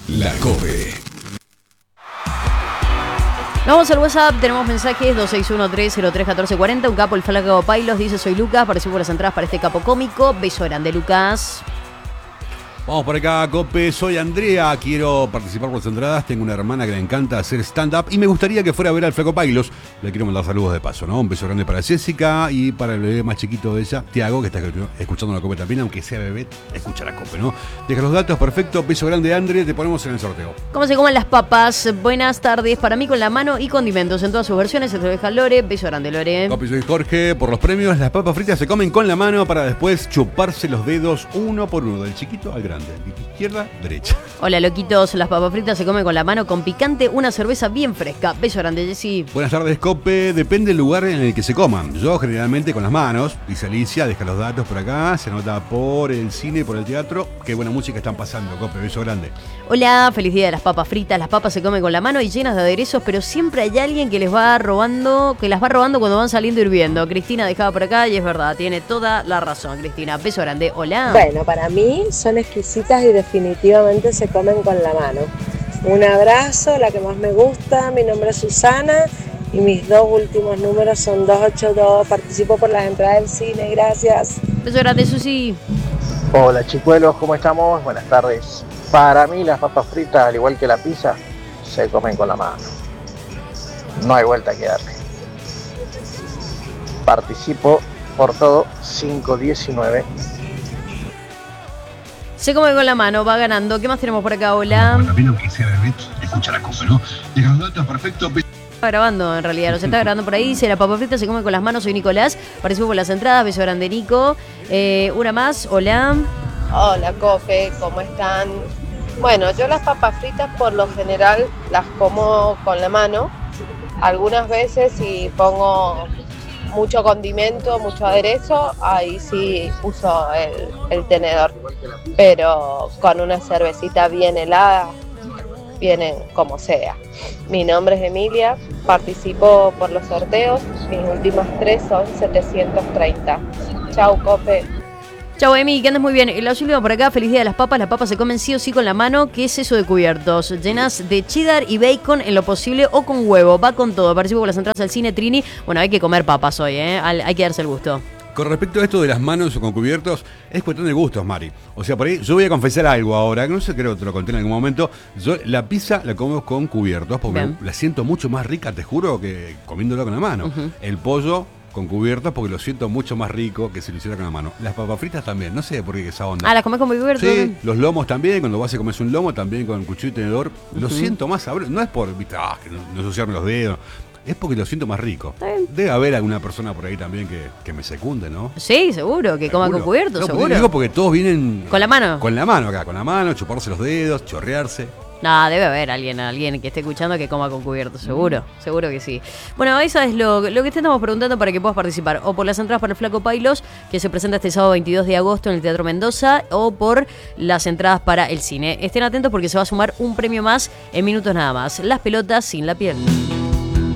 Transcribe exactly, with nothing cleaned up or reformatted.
La COPE. Vamos al WhatsApp, tenemos mensajes dos seis uno tres cero tres uno cuatro cuatro cero. Un capo, el Flaco Pailos, dice: soy Lucas, participo por las entradas para este capo cómico. Beso grande, Lucas. Vamos por acá, Cope, soy Andrea, quiero participar por las entradas, tengo una hermana que le encanta hacer stand-up y me gustaría que fuera a ver al Flaco Pailos. Le quiero mandar saludos de paso, ¿no? Un beso grande para Jessica y para el bebé más chiquito de ella, Tiago, que está escuchando la Cope también, aunque sea bebé, escucha la Cope, ¿no? Deja los datos, perfecto, beso grande, Andrea, te ponemos en el sorteo. ¿Cómo se comen las papas? Buenas tardes, para mí con la mano y condimentos en todas sus versiones, se te lo deja Lore, beso grande, Lore. Cope, soy Jorge, por los premios, las papas fritas se comen con la mano para después chuparse los dedos uno por uno, del chiquito al grande, izquierda, derecha. Hola, loquitos, las papas fritas se comen con la mano con picante, una cerveza bien fresca. Beso grande, Jessy. Buenas tardes, Cope. Depende del lugar en el que se coman. Yo generalmente con las manos. Dice Alicia, deja los datos por acá. Se nota por el cine, por el teatro. Qué buena música están pasando, Cope. Beso grande. Hola, feliz día de las papas fritas. Las papas se comen con la mano y llenas de aderezos, pero siempre hay alguien que les va robando, que las va robando cuando van saliendo hirviendo. Cristina dejaba por acá y es verdad, tiene toda la razón, Cristina. Beso grande. Hola. Bueno, para mí son exquisitas y definitivamente se comen con la mano. Un abrazo, la que más me gusta. Mi nombre es Susana y mis dos últimos números son dos ocho dos. Participo por las entradas del cine, gracias. Beso grande, Susi. Hola chicuelos, ¿cómo estamos? Buenas tardes. Para mí las papas fritas, al igual que la pizza, se comen con la mano. No hay vuelta que darle. Participo por todo cinco diecinueve. Se come con la mano, va ganando. ¿Qué más tenemos por acá? Hola. También que sea bebé, escucha la Cope, ¿no? Deja los datos, perfecto. Está grabando, en realidad, nos está grabando por ahí. Dice: la papa frita se come con las manos. Soy Nicolás, participo por las entradas. Beso grande, Nico. Eh, una más, hola. Hola, Cope, ¿cómo están? Bueno, yo las papas fritas por lo general las como con la mano. Algunas veces si pongo mucho condimento, mucho aderezo, ahí sí uso el, el tenedor. Pero con una cervecita bien helada, vienen como sea. Mi nombre es Emilia, participo por los sorteos, mis últimas tres son setecientos treinta. Chau, Cope. Chau, Emi, que andes muy bien. La última por acá, feliz día de las papas. Las papas se comen sí o sí con la mano. ¿Qué es eso de cubiertos? Llenas de cheddar y bacon en lo posible o con huevo. Va con todo. Participo por las entradas al cine, Trini. Bueno, hay que comer papas hoy, ¿eh? Hay que darse el gusto. Con respecto a esto de las manos o con cubiertos, es cuestión de gustos, Mari. O sea, por ahí yo voy a confesar algo ahora, que no sé, creo que te lo conté en algún momento. Yo la pizza la como con cubiertos porque Bien. la siento mucho más rica, te juro, que comiéndola con la mano. Uh-huh. El pollo con cubiertos porque lo siento mucho más rico que si lo hiciera con la mano. Las papas fritas también, no sé por qué esa onda. Ah, ¿las comes con cubiertos? Sí, los lomos también, cuando vas a comer un lomo también con cuchillo y tenedor. Uh-huh. Lo siento más sabroso, no es por, viste, ah, que no, no ensuciarme los dedos. Es porque lo siento más rico. Debe haber alguna persona por ahí también que, que me secunde, ¿no? Sí, seguro, que coma con cubiertos, no, seguro. Digo porque todos vienen... ¿Con la mano? Con la mano acá, con la mano, chuparse los dedos, chorrearse. No, debe haber alguien, alguien que esté escuchando que coma con cubiertos, seguro, mm. seguro que sí. Bueno, eso es lo, lo que te estamos preguntando para que puedas participar. O por las entradas para el Flaco Pailos, que se presenta este sábado veintidós de agosto en el Teatro Mendoza, o por las entradas para el cine. Estén atentos porque se va a sumar un premio más en minutos nada más. Las pelotas sin la piel.